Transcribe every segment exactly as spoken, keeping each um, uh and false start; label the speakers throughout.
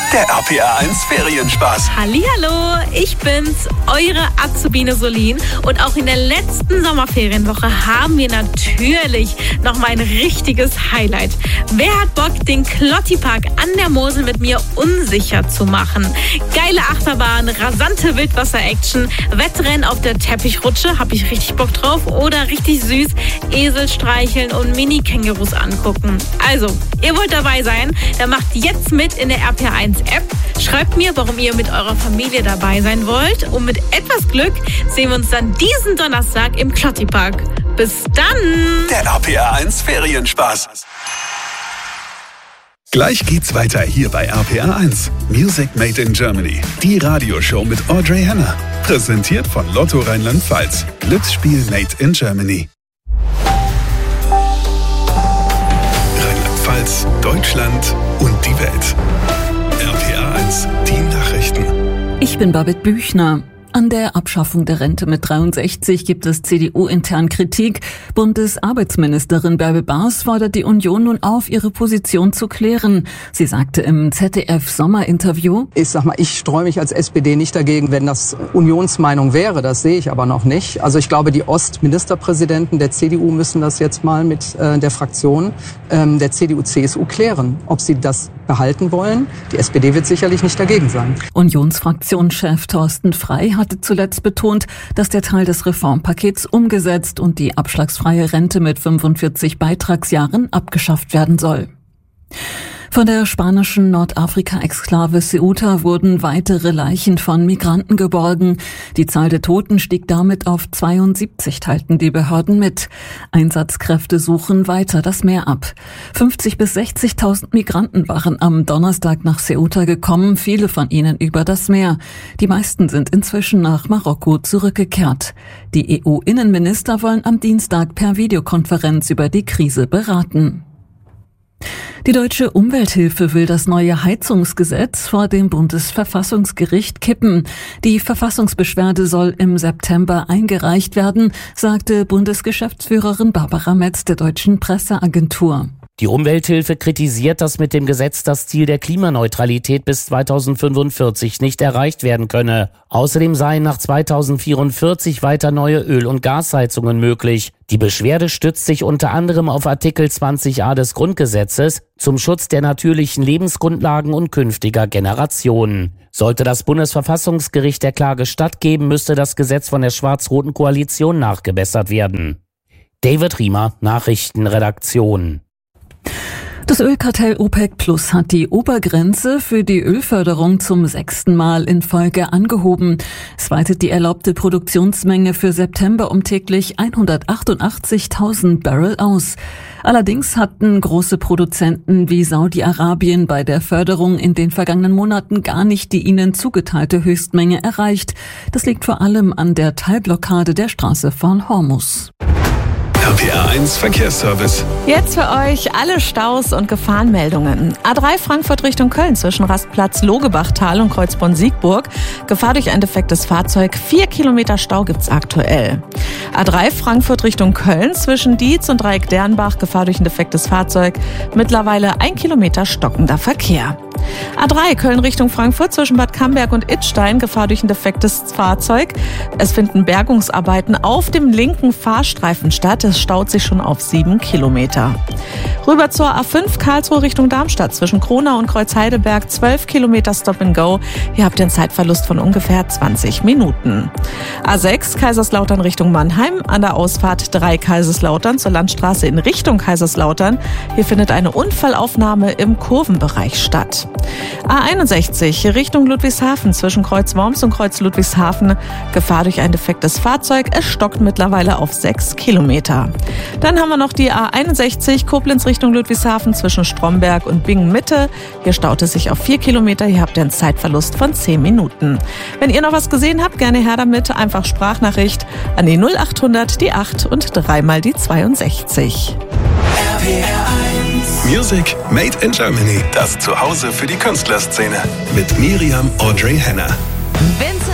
Speaker 1: der R P R eins Ferienspaß.
Speaker 2: Hallihallo, ich bin's, eure Azubine Solin. Und auch in der letzten Sommerferienwoche haben wir natürlich noch mal ein richtiges Highlight. Wer hat Bock, den Klottipark an der Mosel mit mir unsicher zu machen? Geile Achterbahn, rasante Wildwasser-Action, Wettrennen auf der Teppichrutsche, hab ich richtig Bock drauf. Oder richtig süß, Esel streicheln und Mini-Kängurus angucken. Also, ihr wollt dabei sein, dann macht jetzt mit in der R P R eins App. Schreibt mir, warum ihr mit eurer Familie dabei sein wollt. Und mit etwas Glück sehen wir uns dann diesen Donnerstag im Klottipark. Bis dann!
Speaker 1: Der R P R eins Ferienspaß. Gleich geht's weiter hier bei R P R eins. Music Made in Germany. Die Radioshow mit Audrey Henner. Präsentiert von Lotto Rheinland-Pfalz. Glücksspiel Made in Germany. Rheinland-Pfalz, Deutschland und die Welt. R P R eins, die Nachrichten.
Speaker 3: Ich bin Babette Büchner. An der Abschaffung der Rente mit dreiundsechzig gibt es C D U-intern Kritik. Bundesarbeitsministerin Bärbel Baas fordert die Union nun auf, ihre Position zu klären. Sie sagte im Z D F-Sommerinterview:
Speaker 4: Ich sag mal, ich streue mich als S P D nicht dagegen, wenn das Unionsmeinung wäre. Das sehe ich aber noch nicht. Also ich glaube, die Ostministerpräsidenten der C D U müssen das jetzt mal mit äh, der Fraktion ähm, der C D U C S U klären, ob sie das behalten wollen. Die S P D wird sicherlich nicht dagegen sein.
Speaker 3: Unionsfraktionschef Thorsten Frey hatte zuletzt betont, dass der Teil des Reformpakets umgesetzt und die abschlagsfreie Rente mit fünfundvierzig Beitragsjahren abgeschafft werden soll. Von der spanischen Nordafrika-Exklave Ceuta wurden weitere Leichen von Migranten geborgen. Die Zahl der Toten stieg damit auf zweiundsiebzig, teilten die Behörden mit. Einsatzkräfte suchen weiter das Meer ab. fünfzig bis sechzigtausend Migranten waren am Donnerstag nach Ceuta gekommen, viele von ihnen über das Meer. Die meisten sind inzwischen nach Marokko zurückgekehrt. Die E U-Innenminister wollen am Dienstag per Videokonferenz über die Krise beraten. Die Deutsche Umwelthilfe will das neue Heizungsgesetz vor dem Bundesverfassungsgericht kippen. Die Verfassungsbeschwerde soll im September eingereicht werden, sagte Bundesgeschäftsführerin Barbara Metz der Deutschen Presseagentur.
Speaker 5: Die Umwelthilfe kritisiert, dass mit dem Gesetz das Ziel der Klimaneutralität bis zweitausendfünfundvierzig nicht erreicht werden könne. Außerdem seien nach zweitausendvierundvierzig weiter neue Öl- und Gasheizungen möglich. Die Beschwerde stützt sich unter anderem auf Artikel zwanzig a des Grundgesetzes zum Schutz der natürlichen Lebensgrundlagen und künftiger Generationen. Sollte das Bundesverfassungsgericht der Klage stattgeben, müsste das Gesetz von der schwarz-roten Koalition nachgebessert werden. David Riemer, Nachrichtenredaktion.
Speaker 3: Das Ölkartell OPEC Plus hat die Obergrenze für die Ölförderung zum sechsten Mal in Folge angehoben. Es weitet die erlaubte Produktionsmenge für September um täglich hundertachtundachtzigtausend Barrel aus. Allerdings hatten große Produzenten wie Saudi-Arabien bei der Förderung in den vergangenen Monaten gar nicht die ihnen zugeteilte Höchstmenge erreicht. Das liegt vor allem an der Teilblockade der Straße von Hormuz.
Speaker 1: R P R eins Verkehrsservice.
Speaker 6: Jetzt für euch alle Staus und Gefahrenmeldungen. A drei Frankfurt Richtung Köln zwischen Rastplatz Logebachtal und Kreuzborn-Siegburg. Gefahr durch ein defektes Fahrzeug. Vier Kilometer Stau gibt's aktuell. A drei Frankfurt Richtung Köln zwischen Dietz und Dreieck Dernbach. Gefahr durch ein defektes Fahrzeug. Mittlerweile ein Kilometer stockender Verkehr. A drei Köln Richtung Frankfurt zwischen Bad Camberg und Idstein. Gefahr durch ein defektes Fahrzeug. Es finden Bergungsarbeiten auf dem linken Fahrstreifen statt. Es staut sich schon auf sieben Kilometer. Rüber zur A fünf Karlsruhe Richtung Darmstadt zwischen Kronau und Kreuzheidelberg. zwölf Kilometer Stop and Go. Hier habt ihr einen Zeitverlust von ungefähr zwanzig Minuten. A sechs Kaiserslautern Richtung Mannheim. An der Ausfahrt drei Kaiserslautern zur Landstraße in Richtung Kaiserslautern. Hier findet eine Unfallaufnahme im Kurvenbereich statt. A einundsechzig Richtung Ludwigshafen zwischen Kreuz Worms und Kreuz Ludwigshafen. Gefahr durch ein defektes Fahrzeug. Es stockt mittlerweile auf sechs Kilometer. Dann haben wir noch die A einundsechzig Koblenz Richtung Ludwigshafen zwischen Stromberg und Bingen Mitte. Hier staut es sich auf vier Kilometer. Hier habt ihr einen Zeitverlust von zehn Minuten. Wenn ihr noch was gesehen habt, gerne her damit. Einfach Sprachnachricht an die null achthundert, die acht und dreimal die zweiundsechzig.
Speaker 1: R P R eins Music Made in Germany. Das Zuhause für die Künstlerszene. Mit Miriam Audrey Henner.
Speaker 6: Vincent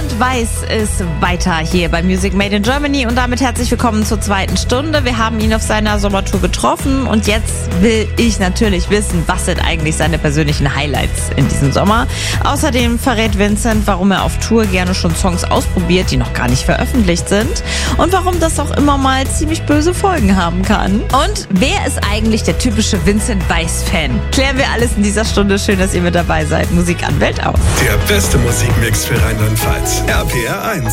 Speaker 6: Vincent Weiss ist weiter hier bei Music Made in Germany und damit herzlich willkommen zur zweiten Stunde. Wir haben ihn auf seiner Sommertour getroffen und jetzt will ich natürlich wissen, was sind eigentlich seine persönlichen Highlights in diesem Sommer. Außerdem verrät Vincent, warum er auf Tour gerne schon Songs ausprobiert, die noch gar nicht veröffentlicht sind und warum das auch immer mal ziemlich böse Folgen haben kann. Und wer ist eigentlich der typische Vincent Weiss-Fan? Klären wir alles in dieser Stunde. Schön, dass ihr mit dabei seid. Musik an Welt aus.
Speaker 1: Der beste Musikmix für Rheinland-Pfalz. R P R eins.